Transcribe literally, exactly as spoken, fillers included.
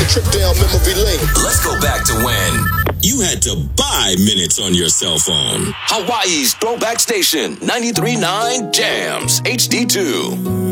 a trip down memory lane. Let's go back to when you had to buy minutes on your cell phone. Hawaii's Throwback Station, ninety-three point nine Jams, H D two.